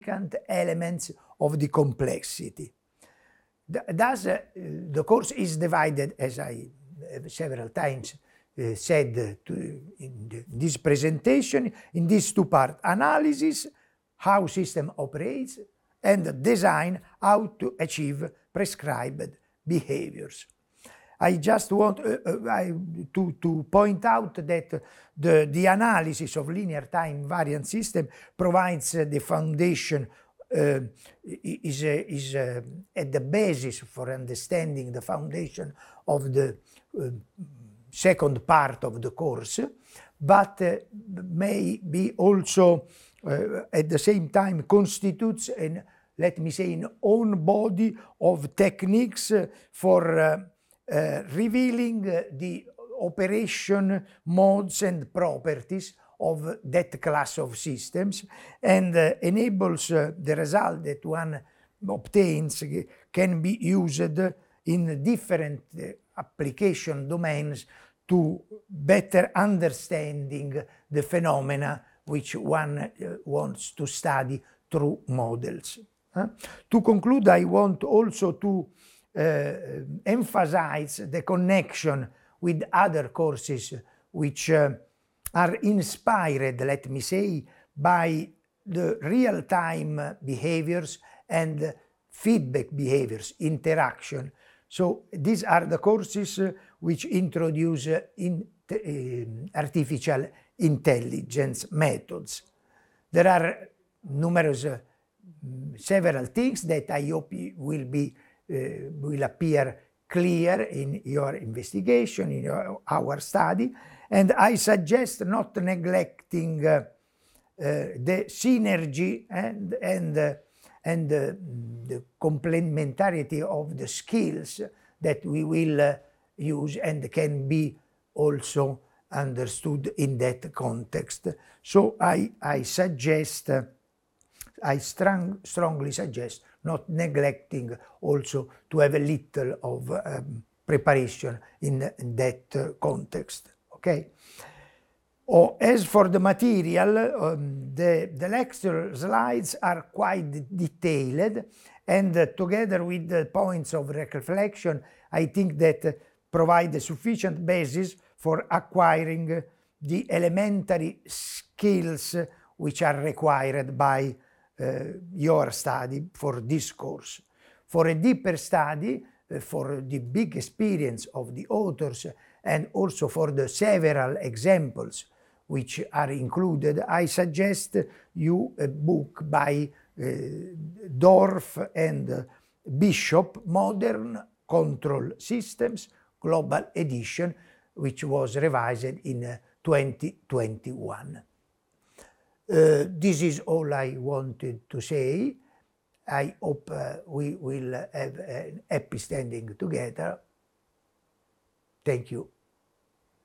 elements of the complexity. Thus, the course is divided, as I have several times said in this presentation, in these two parts: analysis, how system operates, and design, how to achieve prescribed behaviors. I just want to point out that the analysis of linear time invariant system provides the foundation, is at the basis for understanding the foundation of the second part of the course, but may be also at the same time constitutes an, let me say, an own body of techniques for revealing the operation modes and properties of that class of systems, and enables the result that one obtains can be used in different application domains to better understanding the phenomena which one wants to study through models. To conclude, I want also to emphasize the connection with other courses which are inspired, let me say, by the real-time behaviors and feedback behaviors, interaction. So these are the courses which introduce artificial intelligence methods. There are numerous, several things that I hope will appear clear in your investigation, in our study, and I suggest not neglecting the synergy and the complementarity of the skills that we will use and can be also understood in that context. So I strongly suggest not neglecting also to have a little of preparation in that context. Okay. As for the material, the lecture slides are quite detailed, and together with the points of reflection, I think that provide a sufficient basis for acquiring the elementary skills which are required by your study for this course. For a deeper study, for the big experience of the authors, and also for the several examples which are included, I suggest you a book by Dorf and Bishop, Modern Control Systems, Global Edition, which was revised in 2021. This is all I wanted to say. I hope we will have an happy standing together. Thank you.